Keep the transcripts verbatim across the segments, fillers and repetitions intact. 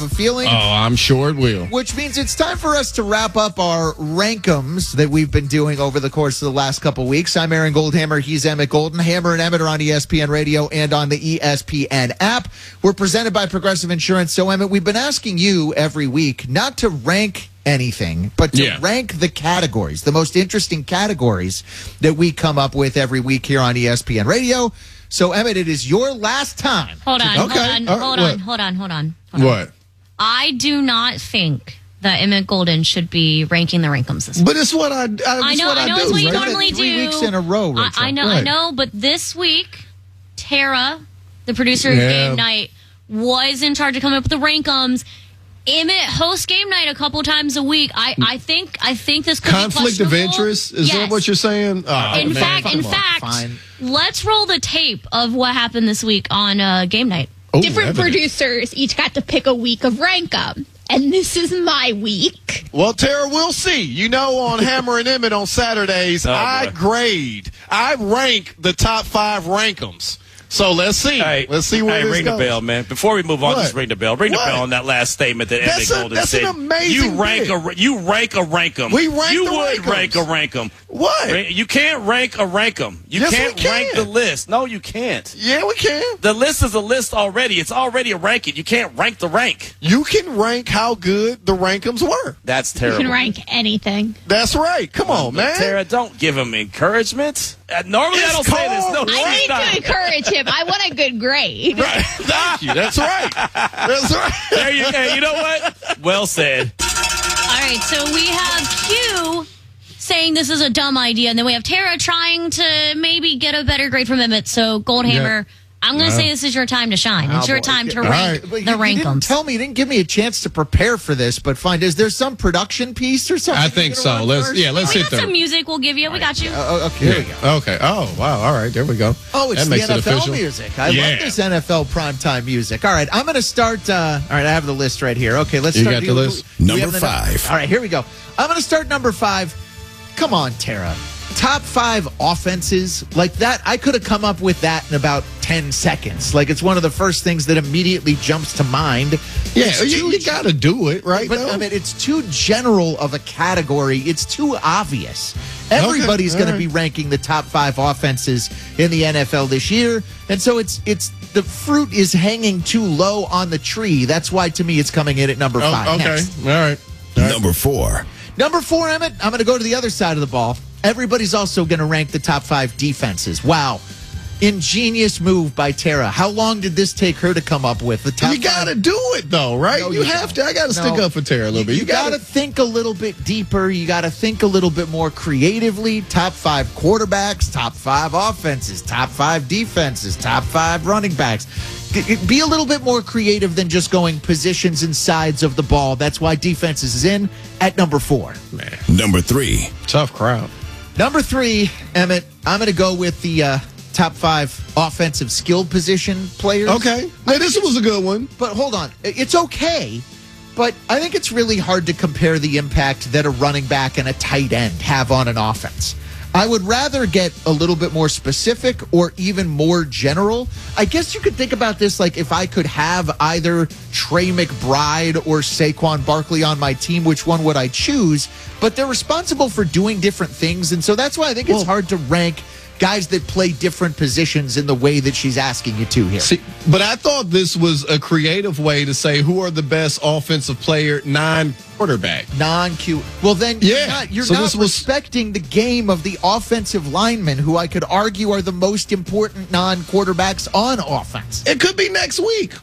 a feeling. Oh, I'm sure it will. Which means it's time for us to wrap up our rankums that we've been doing over the course of the last couple weeks. I'm Aaron Goldhammer. He's Emmett Golden. Hammer and Emmett are on E S P N Radio and on the E S P N app. We're presented by Progressive Insurance. So, Emmett, we've been asking you every week not to rank anything, but to yeah. rank the categories, the most interesting categories that we come up with every week here on E S P N Radio. So, Emmett, it is your last time. Hold on, Okay. hold on, All right, hold what? on, hold on, hold on, hold on. What? I do not think that Emmett Golden should be ranking the rankums this week. But it's what I, I, it's I know, what I know do, it's what you right? normally Three do. weeks in a row, I, Rachel. I know, I Right. know, but this week, Tara, the producer of Yeah. Game Night, was in charge of coming up with the rankums. Emmett hosts Game Night a couple times a week. I, I think I think this could Conflict be of questionable. interest? Is Yes. that what you're saying? Oh, In man, fact, come in on. fact, Fine. let's roll the tape of what happened this week on uh, Game Night. Ooh, Different evidence. producers each got to pick a week of rank 'em. And this is my week. Well, Tara, we'll see. You know, on Hammer and Emmett on Saturdays, Oh, I boy. grade, I rank the top five rankums. So let's see. Hey, let's see where hey, this ring goes. the bell, man. Before we move on, What? just ring the bell. Ring What? the bell on that last statement that Emmett That's a- Golden that's said. an amazing you rank bit. a you rank a rankum. We rank You the would rankums. rank a rankum. What? You can't rank a rankum. You Yes, we can't can. rank the list. No, you can't. Yeah, we can. The list is a list already. It's already a ranking. You can't rank the rank. You can rank how good the rankums were. That's You terrible. can rank anything. That's right. Come on, man. Tara, don't give him encouragement. Uh, normally I It's don't say this. No, called I need stop. to encourage him. I want a good grade. Right. Thank you. That's right. That's right. There you go. You know what? Well said. All right, so we have Q saying this is a dumb idea, and then we have Tara trying to maybe get a better grade from Emmett. So, Goldhammer, I'm going to say this is your time to shine. It's Oh, your boy. time to All rank right. But the you, you didn't rankums. tell me, you didn't give me a chance to prepare for this, but fine. Is there some production piece or something? I think you're so. gonna run Let's first? yeah, let's we hit got some there. music we'll give you. We got you. Oh, okay, here we go. Okay. Oh, wow. All right. There we go. Oh, it's that the makes N it F L official. music. I Yeah. love this N F L primetime music. All right, I'm going to start. Uh, all right, I have the list right here. Okay, let's You start. got the Do- list? do we Number have the five. All right, here we go. I'm going to start number five. Come on, Tara. Top five offenses like that. I could have come up with that in about ten seconds. Like it's one of the first things that immediately jumps to mind. Yeah, It's you, too you got to do it, right? But though? I mean, it's too general of a category. It's too obvious. Everybody's all going right. to be ranking the top five offenses in the N F L this year, and so it's it's the fruit is hanging too low on the tree. That's why, to me, it's coming in at number Oh, five. okay. Next. All right. All right. Number four. Number four, Emmett. I'm going to go to the other side of the ball. Everybody's also going to rank the top five defenses. Wow. Ingenious move by Tara. How long did this take her to come up with? The top You got to five? do it, though, right? No, you, you have don't. to. I got to stick No. up for Tara a little bit. You, You, got got to think a little bit deeper. You got to think a little bit more creatively. Top five quarterbacks, top five offenses, top five defenses, top five running backs. G- Be a little bit more creative than just going positions and sides of the ball. That's why defenses is in at number four. Number three. Tough crowd. Number three, Emmett, I'm going to go with the uh, top five offensive skill position players. Okay. Now, this was a good one. But hold on. It's okay, but I think it's really hard to compare the impact that a running back and a tight end have on an offense. I would rather get a little bit more specific or even more general. I guess you could think about this like if I could have either Trey McBride or Saquon Barkley on my team, which one would I choose? But they're responsible for doing different things, and so that's why I think it's Well- hard to rank guys that play different positions in the way that she's asking you to here. See, but I thought this was a creative way to say who are the best offensive player, non-quarterback. Non-Q. Well, then Yeah. you're not, you're So not this was- respecting the game of the offensive linemen, who I could argue are the most important non-quarterbacks on offense. It could be next week.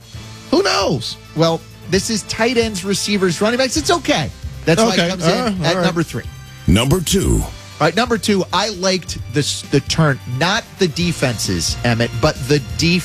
Who knows? Well, this is tight ends, receivers, running backs. It's okay. That's why Okay. it comes All in right. at All right. number three. Number two. All right, number two, I liked this the turn, not the defenses, Emmett, but the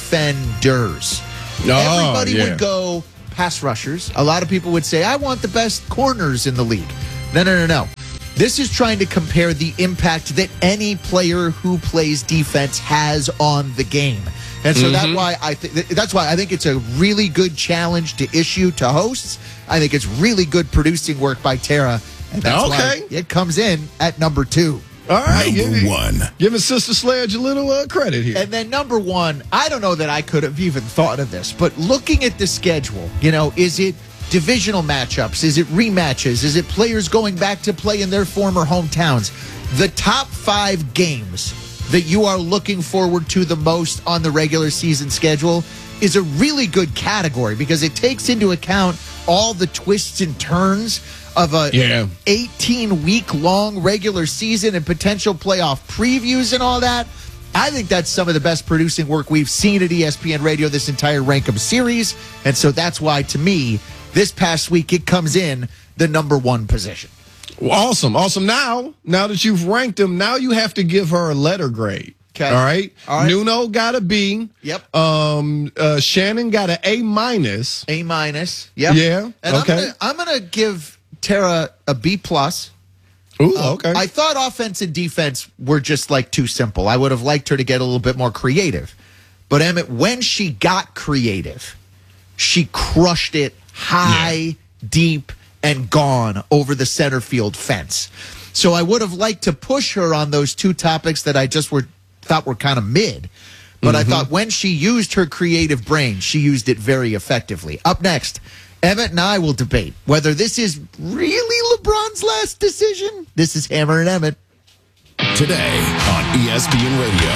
defenders. Oh, Everybody yeah. would go pass rushers. A lot of people would say, I want the best corners in the league. No, no, no, no. This is trying to compare the impact that any player who plays defense has on the game. And so Mm-hmm. that's why I th- that's why I think it's a really good challenge to issue to hosts. I think it's really good producing work by Tara. And that's Okay. why it comes in at number two. All right. Number give, one. Giving Sister Sledge a little uh, credit here. And then number one, I don't know that I could have even thought of this, but looking at the schedule, you know, is it divisional matchups? Is it rematches? Is it players going back to play in their former hometowns? The top five games that you are looking forward to the most on the regular season schedule is a really good category because it takes into account all the twists and turns of a Yeah. eighteen-week-long regular season and potential playoff previews and all that. I think that's some of the best producing work we've seen at E S P N Radio this entire Rankum series. And so that's why, to me, this past week, it comes in the number one position. Well, awesome. Awesome. Now, now that you've ranked them, now you have to give her a letter grade. Okay. All right. All right. Nuno got a B. Yep. Um, uh, Shannon got an A minus. A minus. Yep. Yeah, And okay. I'm gonna I'm gonna give Tara a B plus. Ooh, Uh, okay. I thought offense and defense were just like too simple. I would have liked her to get a little bit more creative. But Emmett, when she got creative, she crushed it high, deep, and gone over the center field fence. So I would have liked to push her on those two topics that I just were thought were kind of mid. But Mm-hmm. I thought when she used her creative brain, she used it very effectively. Up next, Emmett and I will debate whether this is really LeBron's last decision. This is Hammer and Emmett. Today on E S P N Radio.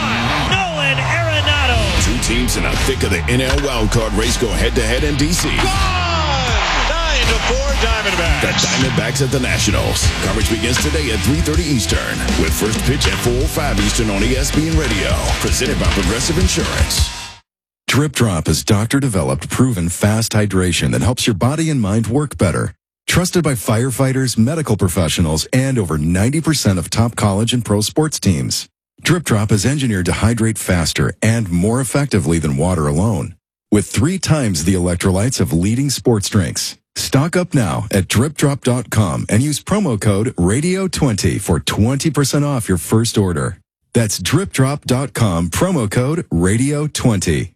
Nolan Arenado. Two teams in the thick of the N L wildcard race go head-to-head in D C. Nine to four Diamondbacks. The Diamondbacks at the Nationals. Coverage begins today at three thirty Eastern with first pitch at four oh five Eastern on E S P N Radio. Presented by Progressive Insurance. Drip Drop is doctor-developed, proven fast hydration that helps your body and mind work better. Trusted by firefighters, medical professionals, and over ninety percent of top college and pro sports teams. Drip Drop is engineered to hydrate faster and more effectively than water alone, with three times the electrolytes of leading sports drinks. Stock up now at drip drop dot com and use promo code radio twenty for twenty percent off your first order. That's drip drop dot com, promo code radio twenty.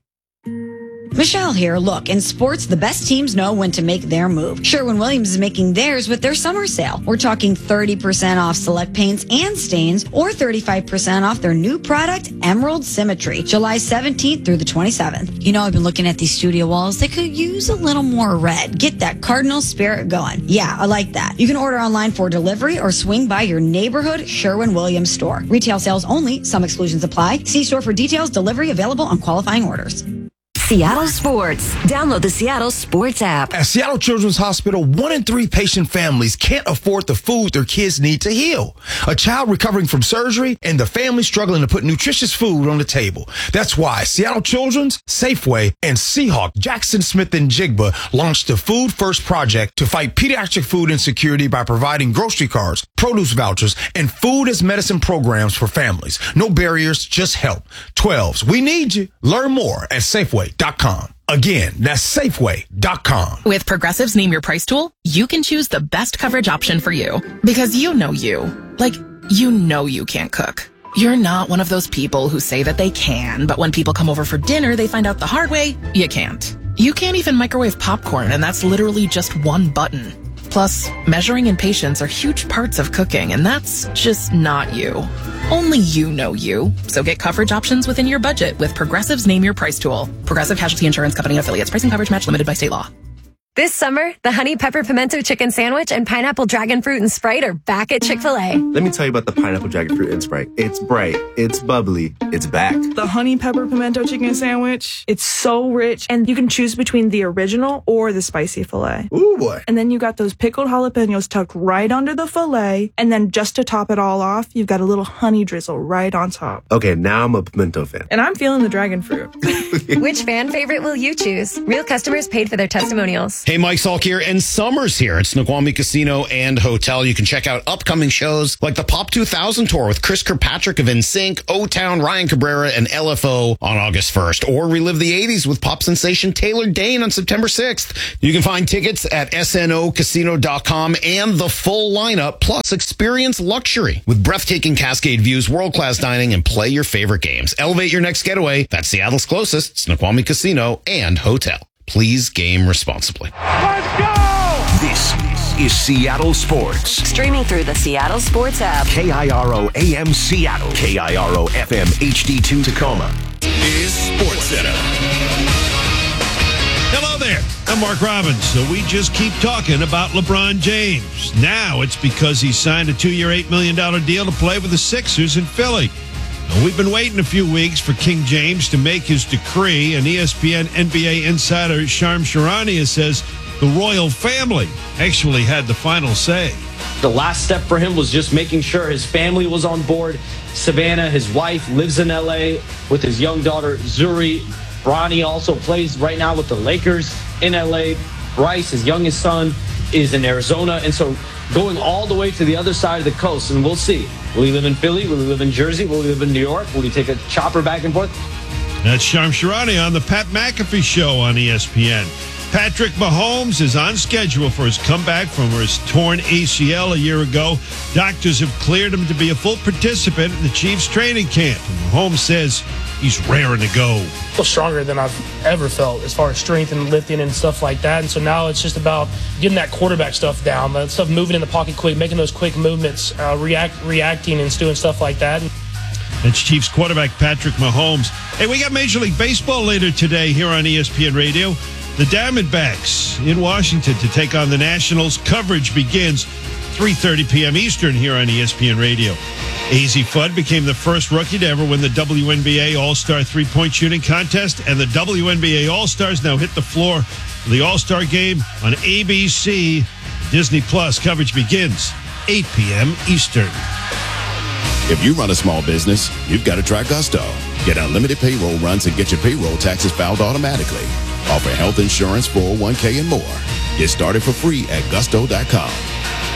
Michelle here. Look, in sports, the best teams know when to make their move. Sherwin-Williams is making theirs with their summer sale. We're talking thirty percent off select paints and stains, or thirty-five percent off their new product, Emerald Symmetry, July seventeenth through the twenty-seventh. You know, I've been looking at these studio walls. They could use a little more red. Get that cardinal spirit going. Yeah, I like that. You can order online for delivery or swing by your neighborhood Sherwin-Williams store. Retail sales only. Some exclusions apply. See store for details. Delivery available on qualifying orders. Seattle Sports. Download the Seattle Sports app. At Seattle Children's Hospital, one in three patient families can't afford the food their kids need to heal. A child recovering from surgery and the family struggling to put nutritious food on the table. That's why Seattle Children's, Safeway, and Seahawk, Jackson Smith and Jigba launched the Food First Project to fight pediatric food insecurity by providing grocery cards, produce vouchers, and food as medicine programs for families. No barriers, just help. twelves, we need you. Learn more at Safeway dot com. Again, that's Safeway dot com. With Progressive's Name Your Price tool, you can choose the best coverage option for you. Because you know you. Like, you know you can't cook. You're not one of those people who say that they can, but when people come over for dinner, they find out the hard way, you can't. You can't even microwave popcorn, and that's literally just one button. Plus, measuring and patience are huge parts of cooking, and that's just not you. Only you know you. So get coverage options within your budget with Progressive's Name Your Price tool. Progressive Casualty Insurance Company affiliates. Pricing coverage match limited by state law. This summer, the Honey Pepper Pimento Chicken Sandwich and Pineapple Dragon Fruit and Sprite are back at Chick-fil-A. Let me tell you about the Pineapple Dragon Fruit and Sprite. It's bright, it's bubbly, it's back. The Honey Pepper Pimento Chicken Sandwich, it's so rich, and you can choose between the original or the spicy filet. Ooh, boy. And then you got those pickled jalapenos tucked right under the filet, and then just to top it all off, you've got a little honey drizzle right on top. Okay, now I'm a pimento fan. And I'm feeling the dragon fruit. Which fan favorite will you choose? Real customers paid for their testimonials. Hey, Mike Salk here, and summer's here at Snoqualmie Casino and Hotel. You can check out upcoming shows like the Pop two thousand Tour with Chris Kirkpatrick of N Sync, O-Town, Ryan Cabrera, and L F O on August first, or relive the eighties with pop sensation Taylor Dane on September sixth. You can find tickets at S N O casino dot com and the full lineup, plus experience luxury with breathtaking Cascade views, world-class dining, and play your favorite games. Elevate your next getaway. That's Seattle's closest, Snoqualmie Casino and Hotel. Please game responsibly. Let's go! This This is Seattle Sports. Streaming through the Seattle Sports app. K I R O A M Seattle. K I R O F M H D two Tacoma. Is Sports Center. Hello there. I'm Mark Robbins. So we just keep talking about LeBron James. Now it's because he signed a two-year, eight million dollars deal to play with the Sixers in Philly. Now, we've been waiting a few weeks for King James to make his decree, and E S P N N B A insider Sharm Sharania says the royal family actually had the final say. The last step for him was just making sure his family was on board. Savannah, his wife, lives in L A with his young daughter, Zuri. Bronny also plays right now with the Lakers in L A. Bryce, his youngest son, is in Arizona. And so going all the way to the other side of the coast, and we'll see. Will he live in Philly? Will he live in Jersey? Will he live in New York? Will he take a chopper back and forth? That's Sharm Sharania on the Pat McAfee Show on E S P N. Patrick Mahomes is on schedule for his comeback from his torn A C L a year ago. Doctors have cleared him to be a full participant in the Chiefs training camp. And Mahomes says he's raring to go. I feel stronger than I've ever felt as far as strength and lifting and stuff like that. And so now it's just about getting that quarterback stuff down, that stuff moving in the pocket quick, making those quick movements, uh, react, reacting and doing stuff like that. That's Chiefs quarterback Patrick Mahomes. Hey, we got Major League Baseball later today here on E S P N Radio. The Diamondbacks in Washington to take on the Nationals. Coverage begins three thirty p.m. Eastern here on E S P N Radio. Azzi Fudd became the first rookie to ever win the W N B A All-Star three-point shooting contest, and the W N B A All-Stars now hit the floor for the All-Star game on A B C. Disney Plus coverage begins eight p.m. Eastern. If you run a small business, you've got to try Gusto. Get unlimited payroll runs and get your payroll taxes filed automatically. Offer health insurance, four oh one k, and more. Get started for free at gusto dot com.